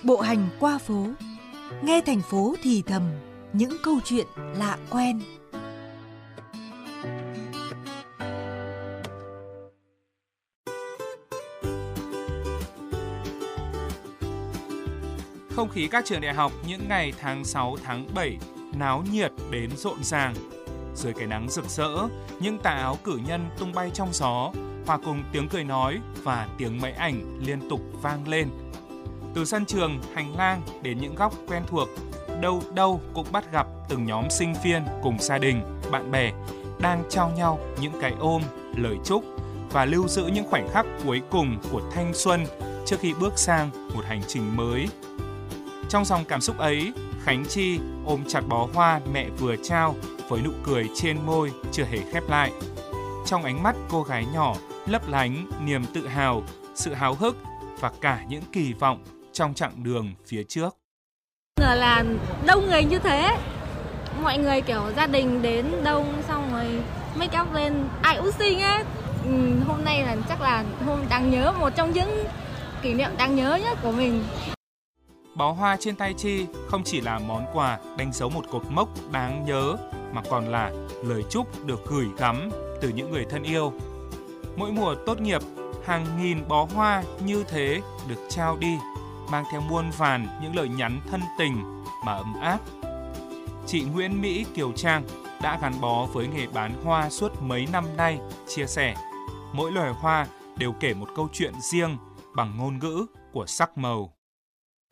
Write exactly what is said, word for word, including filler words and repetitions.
Bộ hành qua phố, nghe thành phố thì thầm những câu chuyện lạ quen. Không khí các trường đại học những ngày tháng sáu, tháng bảy náo nhiệt đến rộn ràng. Dưới cái nắng rực rỡ, những tà áo cử nhân tung bay trong gió, hòa cùng tiếng cười nói và tiếng máy ảnh liên tục vang lên. Từ sân trường, hành lang đến những góc quen thuộc, đâu đâu cũng bắt gặp từng nhóm sinh viên cùng gia đình, bạn bè đang trao nhau những cái ôm, lời chúc và lưu giữ những khoảnh khắc cuối cùng của thanh xuân trước khi bước sang một hành trình mới. Trong dòng cảm xúc ấy, Khánh Chi ôm chặt bó hoa mẹ vừa trao với nụ cười trên môi chưa hề khép lại. Trong ánh mắt cô gái nhỏ lấp lánh niềm tự hào, sự háo hức và cả những kỳ vọng trong chặng đường phía trước. Ngờ là đông người như thế, mọi người kiểu gia đình đến đông xong rồi make up lên, ai cũng xinh ấy. Ừ, hôm nay là chắc là hôm đáng nhớ, một trong những kỷ niệm đáng nhớ nhất của mình. Bó hoa trên tay Chi không chỉ là món quà đánh dấu một cột mốc đáng nhớ, mà còn là lời chúc được gửi gắm từ những người thân yêu. Mỗi mùa tốt nghiệp, hàng nghìn bó hoa như thế được trao đi, mang theo muôn vàn những lời nhắn thân tình mà ấm áp. Chị Nguyễn Mỹ Kiều Trang đã gắn bó với nghề bán hoa suốt mấy năm nay, chia sẻ, mỗi loài hoa đều kể một câu chuyện riêng bằng ngôn ngữ của sắc màu.